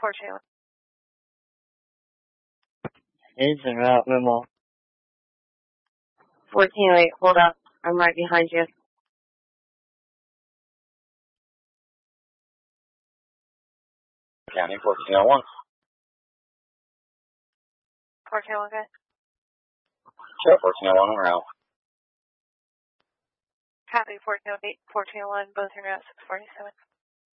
1401. Is the route memo. 1408, hold up. I'm right behind you. County 1401. 1401, guys. Show 1401 en route. Copy 1408, 1401, both en route 647.